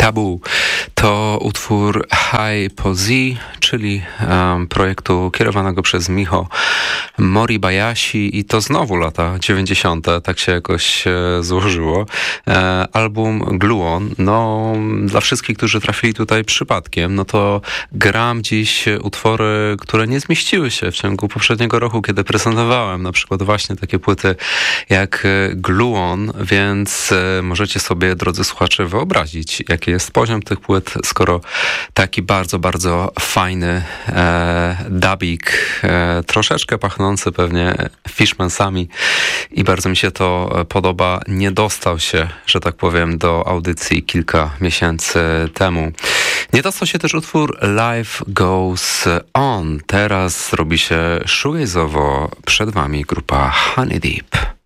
Tabu. To utwór Hypozi, czyli projektu kierowanego przez Miho Moribayashi i to znowu lata 90. Tak się jakoś złożyło. Album Gluon. No, dla wszystkich, którzy trafili tutaj przypadkiem, no to gram dziś utwory, które nie zmieściły się w ciągu poprzedniego roku, kiedy prezentowałem na przykład właśnie takie płyty jak Gluon, więc możecie sobie, drodzy słuchacze, wyobrazić, jaki jest poziom tych płyt, skoro taki bardzo, bardzo fajny dubik, troszeczkę pachnący pewnie Fishmansami i bardzo mi się to podoba, nie dostał się, że tak powiem, do audycji kilka miesięcy temu. Nie dostał się też utwór Life Goes On. Teraz robi się shoegaze'owo. Przed wami grupa Honey Deep.